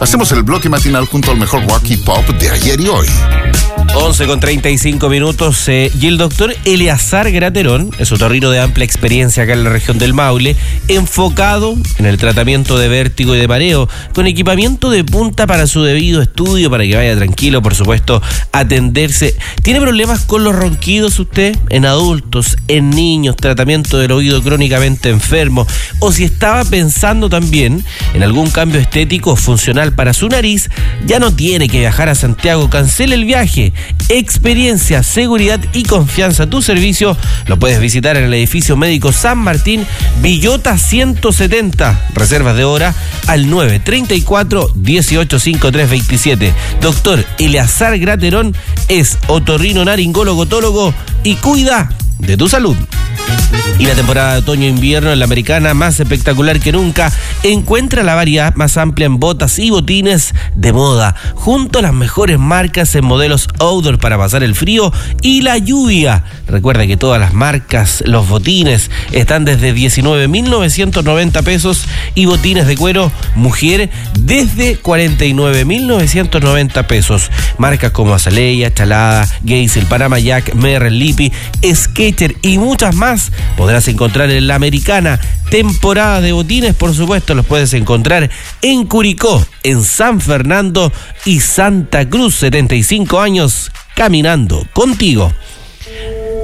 Hacemos el bloque matinal junto al mejor rock y pop de ayer y hoy. 11:35. Y el doctor Eleazar Graterón es otorrino de amplia experiencia acá en la región del Maule, enfocado en el tratamiento de vértigo y de mareo, con equipamiento de punta para su debido estudio, para que vaya tranquilo, por supuesto, atenderse. ¿Tiene problemas con los ronquidos usted? En adultos, en niños, tratamiento del oído crónicamente enfermo, o si estaba pensando también en algún cambio estético funcional para su nariz, ya no tiene que viajar a Santiago, cancele el viaje. Experiencia, seguridad y confianza a tu servicio. Lo puedes visitar en el edificio médico San Martín, Villota 170. Reservas de hora al 934-185327. Doctor Eleazar Graterón es otorrino-naringólogo y cuida de tu salud. Y la temporada de otoño-invierno en la Americana, más espectacular que nunca, encuentra la variedad más amplia en botas y botines de moda, junto a las mejores marcas en modelos outdoor para pasar el frío y la lluvia. Recuerda que todas las marcas, los botines, están desde 19.990 pesos y botines de cuero mujer desde 49.990 pesos. Marcas como Azalea, Chalada, Geisel, Panama Jack, Merrell, Lippy, Skechers y muchas más podrás encontrar en la Americana. Temporada de botines, por supuesto, los puedes encontrar en Curicó, en San Fernando y Santa Cruz. 75 años caminando contigo.